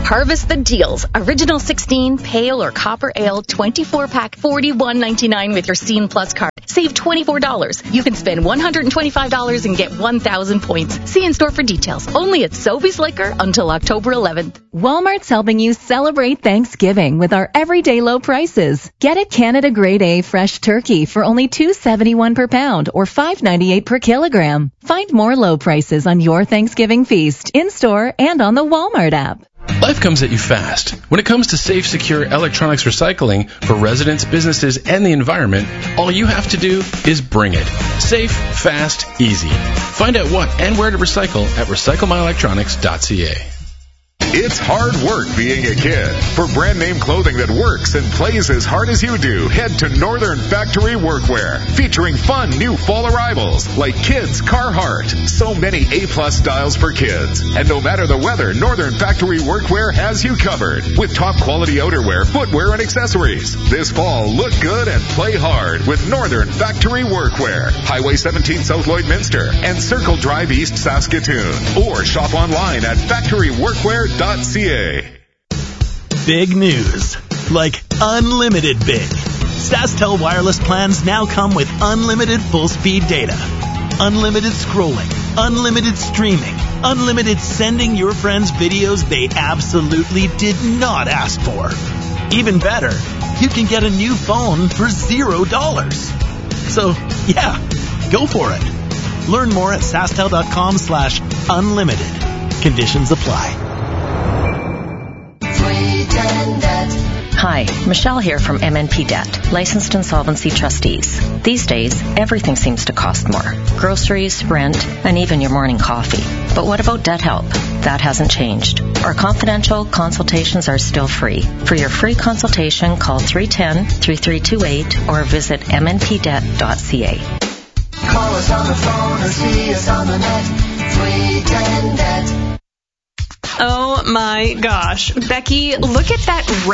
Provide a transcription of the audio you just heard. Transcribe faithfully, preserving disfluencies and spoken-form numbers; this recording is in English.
Harvest the deals. Original sixteen, pale or copper ale, twenty-four pack, forty-one ninety-nine with your Scene Plus card. Save twenty-four dollars. You can spend one hundred twenty-five dollars and get one thousand points. See in store for details. Only at Sobeys Liquor until October eleventh. Walmart's helping you celebrate Thanksgiving with our everyday low prices. Get a Canada Grade A fresh turkey for only two dollars and seventy-one cents per pound or five dollars and ninety-eight cents per kilogram. Find more low prices on your Thanksgiving feast in-store and on the Walmart app. Life comes at you fast. When it comes to safe, secure electronics recycling for residents, businesses, and the environment, all you have to do is bring it. Safe, fast, easy. Find out what and where to recycle at recycle my electronics dot c a. It's hard work being a kid. For brand name clothing that works and plays as hard as you do, head to Northern Factory Workwear, featuring fun new fall arrivals like Kids Carhartt. So many A-plus styles for kids. And no matter the weather, Northern Factory Workwear has you covered with top quality outerwear, footwear, and accessories. This fall, look good and play hard with Northern Factory Workwear. Highway seventeen South Lloydminster and Circle Drive East Saskatoon. Or shop online at factory workwear dot c a. Big news. Like unlimited big. SaskTel wireless plans now come with unlimited full-speed data. Unlimited scrolling. Unlimited streaming. Unlimited sending your friends videos they absolutely did not ask for. Even better, you can get a new phone for zero dollars. So, yeah, go for it. Learn more at sastel.com slash unlimited. Conditions apply. Hi, Michelle here from M N P Debt, Licensed Insolvency Trustees. These days, everything seems to cost more. Groceries, rent, and even your morning coffee. But what about debt help? That hasn't changed. Our confidential consultations are still free. For your free consultation, call three one zero, three three two eight or visit m n p debt dot c a. Call us on the phone or see us on the net. three one zero debt. Oh my gosh. Becky, look at that